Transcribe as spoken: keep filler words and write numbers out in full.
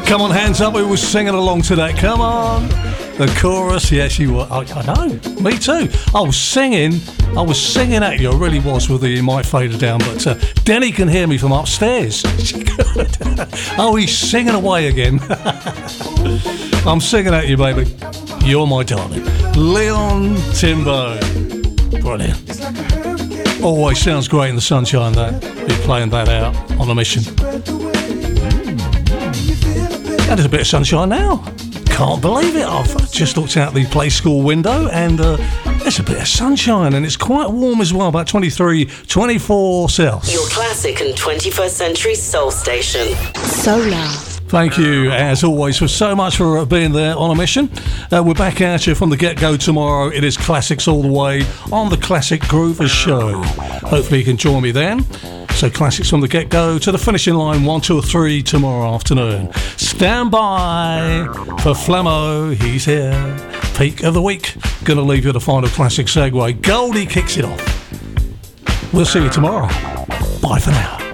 Come on, hands up, we were singing along to that. Come on. The chorus, yes, you were. I, I know, me too. I was singing, I was singing at you, I really was, with the mic faded down, but uh, Denny can hear me from upstairs. Oh, he's singing away again. I'm singing at you, baby. You're my darling. Leon Timbo. Brilliant. Always sounds great in the sunshine, that. Be playing that out on a mission. And there's a bit of sunshine now. Can't believe it. I've just looked out the play school window and uh, there's a bit of sunshine and it's quite warm as well, about twenty-three, twenty-four Celsius. Your classic and twenty-first century soul station. Solar. Thank you, as always, for so much for being there on a mission. Uh, we're back at you from the get-go tomorrow. It is Classics all the way on the Classic Groovers Show. Hopefully you can join me then. So Classics from the get-go to the finishing line, one, two or three tomorrow afternoon. Stand by for Flammo. He's here. Peak of the week. Going to leave you the final classic segue. Goldie kicks it off. We'll see you tomorrow. Bye for now.